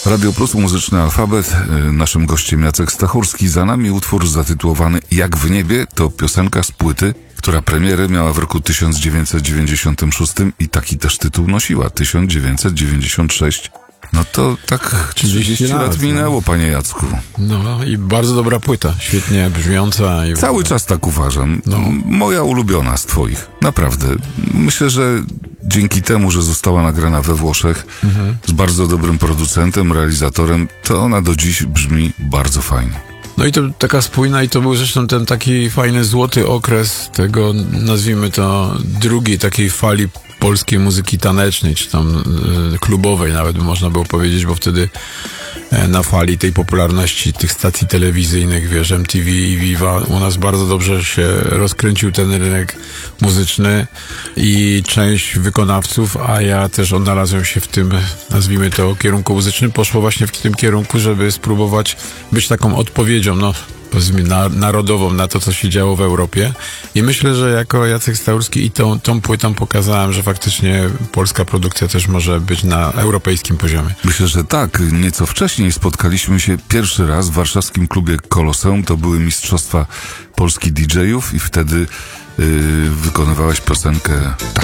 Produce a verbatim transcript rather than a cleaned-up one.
Radio Plus, muzyczny alfabet. Naszym gościem Jacek Stachurski. Za nami utwór zatytułowany Jak w niebie. To piosenka z płyty, która premierę miała w roku tysiąc dziewięćset dziewięćdziesiątym szóstym i taki też tytuł nosiła. tysiąc dziewięćset dziewięćdziesiąt sześć. No to tak trzydzieści lat minęło, panie Jacku. No i bardzo dobra płyta, świetnie brzmiąca. I Cały czas tak uważam. No. Moja ulubiona z twoich. Naprawdę. Myślę, że dzięki temu, że została nagrana we Włoszech mhm. z bardzo dobrym producentem, realizatorem, to ona do dziś brzmi bardzo fajnie. No i to taka spójna i to był zresztą ten taki fajny złoty okres tego, nazwijmy to, drugiej takiej fali polskiej muzyki tanecznej, czy tam y, klubowej nawet by można było powiedzieć, bo wtedy e, na fali tej popularności tych stacji telewizyjnych, wiesz, M T V i Viva, u nas bardzo dobrze się rozkręcił ten rynek muzyczny i część wykonawców, a ja też odnalazłem się w tym, nazwijmy to, kierunku muzycznym, poszło właśnie w tym kierunku, żeby spróbować być taką odpowiedzią, no powiedzmy na, narodową na to, co się działo w Europie. I myślę, że jako Jacek Stachurski i tą, tą płytą pokazałem, że faktycznie polska produkcja też może być na europejskim poziomie. Myślę, że tak. Nieco wcześniej spotkaliśmy się pierwszy raz w warszawskim klubie Koloseum. To były Mistrzostwa Polski D J ów i wtedy yy, wykonywałeś piosenkę tak.